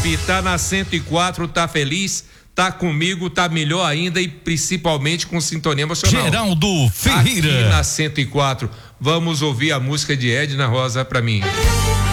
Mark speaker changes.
Speaker 1: top, tá na 104, tá feliz, tá comigo, tá melhor ainda e principalmente com sintonia emocional.
Speaker 2: Geraldo Ferreira.
Speaker 1: Aqui na 104, vamos ouvir a música de Edna Rosa pra mim.